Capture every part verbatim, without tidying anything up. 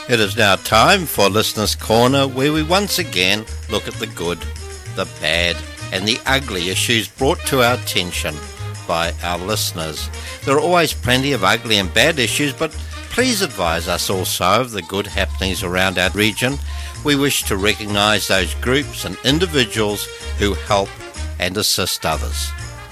It is now time for Listener's Corner, where we once again look at the good, the bad and the ugly issues brought to our attention by our listeners. There are always plenty of ugly and bad issues, but please advise us also of the good happenings around our region. We wish to recognise those groups and individuals who help and assist others.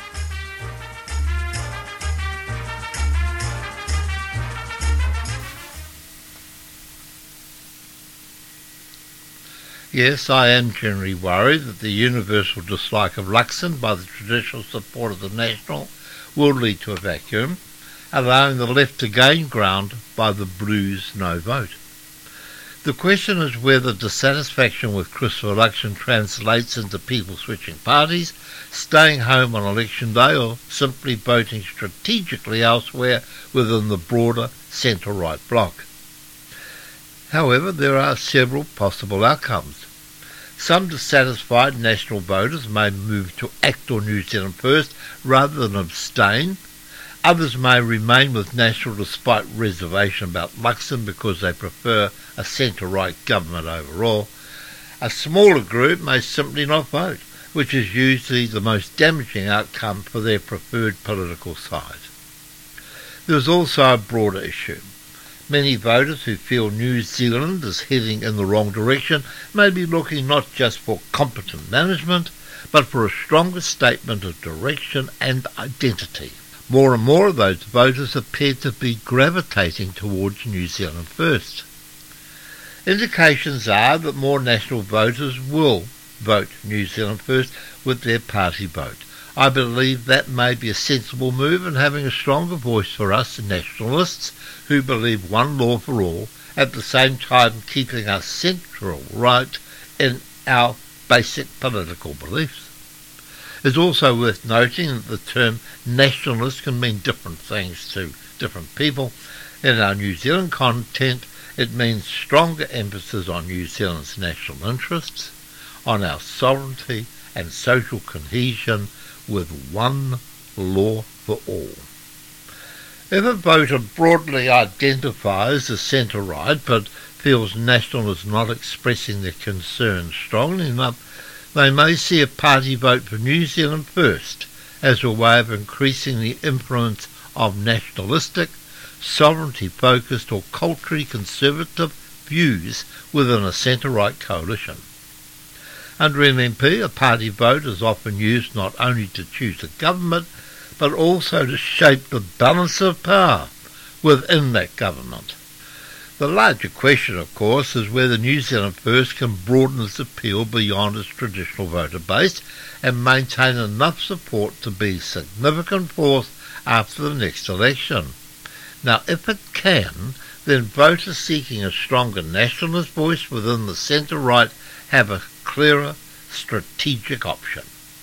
Yes, I am generally worried that the universal dislike of Luxon by the traditional support of the National will lead to a vacuum, allowing the left to gain ground by the Blues' no vote. The question is whether dissatisfaction with Christopher Luxon translates into people switching parties, staying home on election day, or simply voting strategically elsewhere within the broader centre-right bloc. However, there are several possible outcomes. Some dissatisfied national voters may move to ACT or New Zealand First rather than abstain. Others may remain with National despite reservation about Luxon because they prefer a centre-right government overall. A smaller group may simply not vote, which is usually the most damaging outcome for their preferred political side. There is also a broader issue. Many voters who feel New Zealand is heading in the wrong direction may be looking not just for competent management, but for a stronger statement of direction and identity. More and more of those voters appear to be gravitating towards New Zealand First. Indications are that more national voters will vote New Zealand First with their party vote. I believe that may be a sensible move in having a stronger voice for us nationalists who believe one law for all, at the same time keeping us central right in our basic political beliefs. It's also worth noting that the term nationalist can mean different things to different people. In our New Zealand content, it means stronger emphasis on New Zealand's national interests, on our sovereignty and social cohesion, with one law for all. If a voter broadly identifies as centre-right but feels National is not expressing their concerns strongly enough, they may see a party vote for New Zealand First as a way of increasing the influence of nationalistic, sovereignty-focused or culturally conservative views within a centre-right coalition. Under M M P, a party vote is often used not only to choose a government, but also to shape the balance of power within that government. The larger question, of course, is whether New Zealand First can broaden its appeal beyond its traditional voter base and maintain enough support to be a significant force after the next election. Now, if it can, then voters seeking a stronger nationalist voice within the centre-right have a clearer strategic option.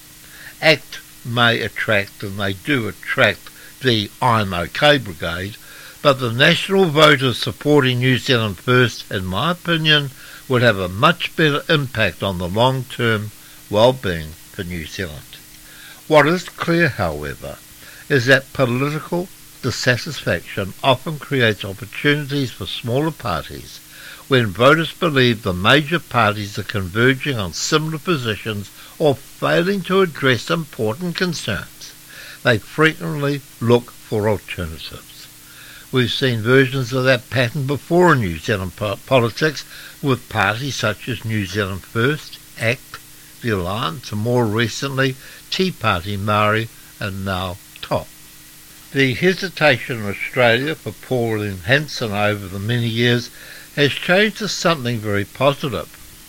ACT may attract, and they do attract, the I'm OK brigade, but the national voters supporting New Zealand First, in my opinion, would have a much better impact on the long-term well-being for New Zealand. What is clear, however, is that political dissatisfaction often creates opportunities for smaller parties when voters believe the major parties are converging on similar positions or failing to address important concerns. They frequently look for alternatives. We've seen versions of that pattern before in New Zealand po- politics with parties such as New Zealand First, ACT, the Alliance, and more recently Tea Party Māori and now TOP. The hesitation in Australia for Pauline Hanson over the many years has changed to something very positive.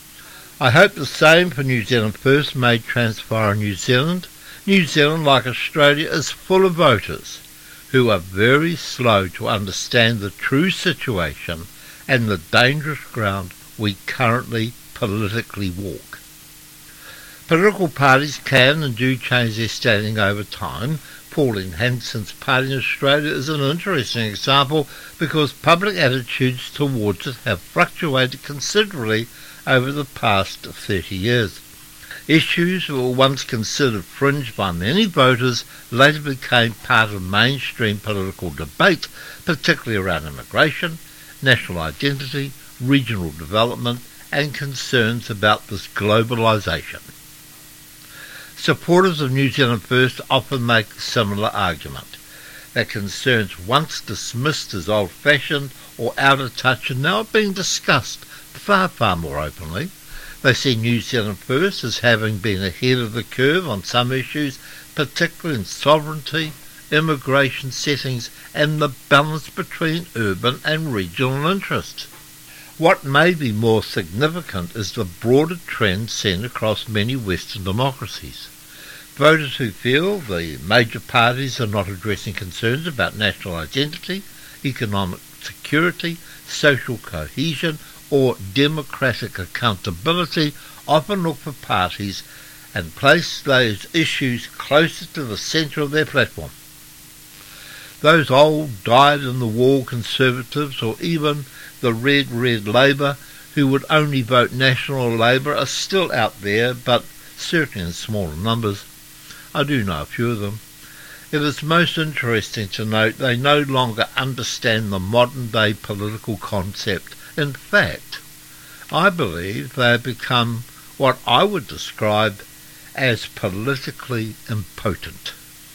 I hope the same for New Zealand First may transpire in New Zealand. New Zealand, like Australia, is full of voters who are very slow to understand the true situation and the dangerous ground we currently politically walk. Political parties can and do change their standing over time. Pauline Hanson's party in Australia is an interesting example because public attitudes towards it have fluctuated considerably over the past thirty years. Issues that were once considered fringe by many voters later became part of mainstream political debate, particularly around immigration, national identity, regional development and concerns about this globalisation. Supporters of New Zealand First often make a similar argument, that concerns once dismissed as old-fashioned or out of touch are now being discussed far, far more openly. They see New Zealand First as having been ahead of the curve on some issues, particularly in sovereignty, immigration settings and the balance between urban and regional interests. What may be more significant is the broader trend seen across many Western democracies. Voters who feel the major parties are not addressing concerns about national identity, economic security, social cohesion or democratic accountability often look for parties and place those issues closer to the centre of their platform. Those old dyed-in-the-wall conservatives or even the red, red Labour who would only vote National Labour are still out there, but certainly in smaller numbers. I do know a few of them. It is most interesting to note they no longer understand the modern-day political concept. In fact, I believe they have become what I would describe as politically impotent.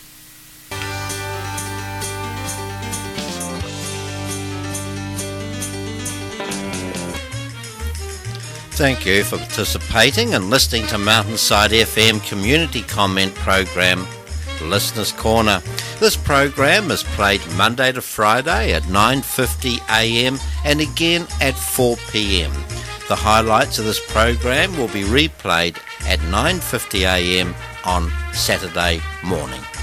Thank you for participating and listening to Mountainside F M community comment program, Listeners Corner. This program is played Monday to Friday at nine fifty a m and again at four p m. The highlights of this program will be replayed at nine fifty a m on Saturday morning.